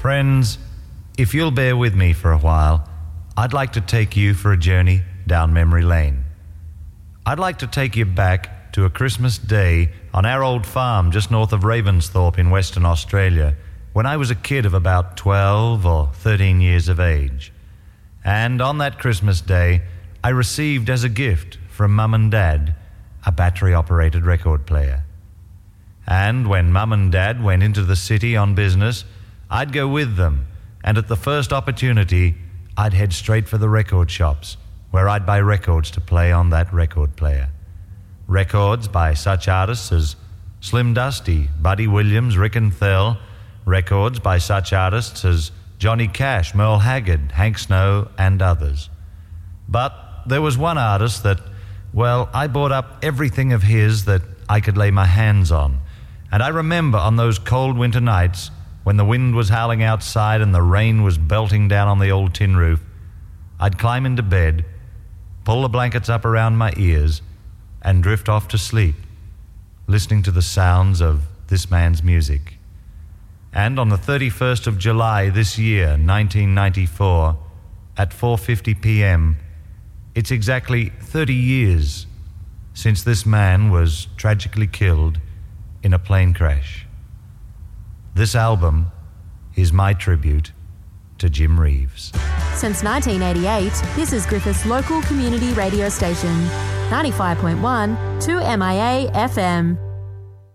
Friends, if you'll bear with me for a while, I'd like to take you for a journey down memory lane. I'd like to take you back to a Christmas day on our old farm just north of Ravensthorpe in Western Australia when I was a kid of about 12 or 13 years of age. And on that Christmas day, I received as a gift from Mum and Dad a battery-operated record player. And when Mum and Dad went into the city on business, I'd go with them, and at the first opportunity, I'd head straight for the record shops, where I'd buy records to play on that record player. Records by such artists as Slim Dusty, Buddy Williams, Rick and Thel. Records by such artists as Johnny Cash, Merle Haggard, Hank Snow, and others. But there was one artist that, well, I bought up everything of his that I could lay my hands on. And I remember on those cold winter nights when the wind was howling outside and the rain was belting down on the old tin roof, I'd climb into bed, pull the blankets up around my ears, and drift off to sleep, listening to the sounds of this man's music. And on the 31st of July this year, 1994, at 4:50 p.m., it's exactly 30 years since this man was tragically killed in a plane crash. This album is my tribute to Jim Reeves. Since 1988, this is Griffith's local community radio station, 95.1 2MIA FM.